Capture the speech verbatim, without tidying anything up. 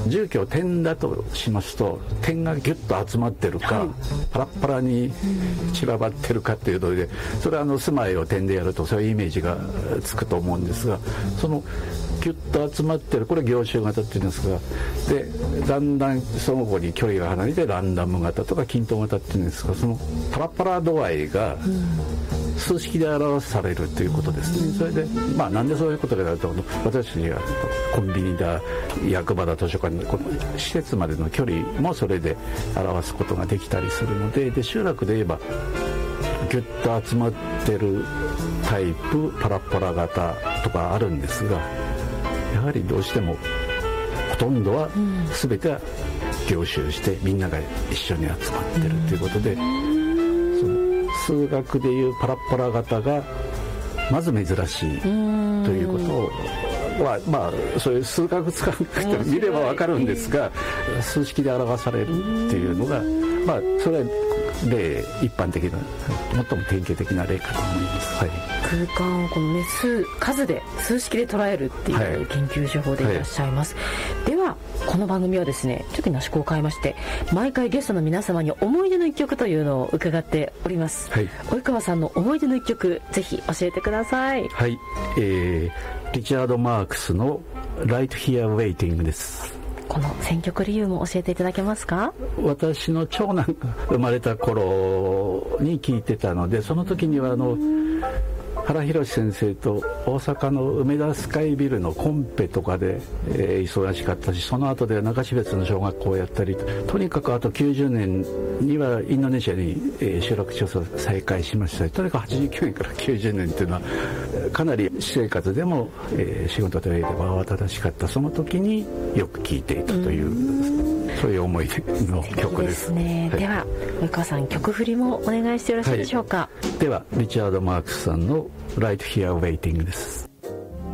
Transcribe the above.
住居点だとしますと点がギュッと集まってるか、はい、パラッパラに散らばってるかっていうので、それはあの住まいを点でやるとそういうイメージがつくと思うんですが、そのギュッと集まってる、これ凝集型っていうんですが、でだんだんその後に距離が離れてランダム型とか均等型っていうんですが、そのパラパラ度合いが数式で表されるということですね。それでまあなんでそういうことかというと、私はコンビニだ役場だ図書館だ、この施設までの距離もそれで表すことができたりするので、で集落で言えばギュッと集まってるタイプパラパラ型とかあるんですが、やはりどうしてもほとんどは全ては凝集してみんなが一緒に集まってるということで、その数学でいうパラパラ型がまず珍しいということは、まあそういう数学使わなくても見れば分かるんですが、数式で表されるっていうのが、まあそれは例一般的な最も典型的な例かと思います、はい、 空間をこの、ね、数, 数で数式で捉えるっていう研究手法でいらっしゃいます、はいはい、ではこの番組はですねちょっと趣向を変えまして、毎回ゲストの皆様に思い出の一曲というのを伺っております、はい、及川さんの思い出の一曲ぜひ教えてください。 はい、えー、リチャード・マークスの Right Here Waiting です。 この選曲理由も教えていただけますか？ 私の長男が生まれた頃に聞いてたので、その時にはあの原宏先生と大阪の梅田スカイビルのコンペとかで、えー、忙しかったし、その後で中標津の小学校をやったり、とにかくあときゅうじゅうねんにはインドネシアに、えー、集落調査を再開しました。とにかくはちじゅうきゅうねんからきゅうじゅうねんっていうのはかなり私生活でも、えー、仕事という意味では慌ただしかった。その時によく聴いていたという、うそういう思い出の曲です。 いいですね、はい、では及川さん曲振りもお願いしてよろしいでしょうか？ はい、ではリチャード・マークスさんのRight Here Waiting です。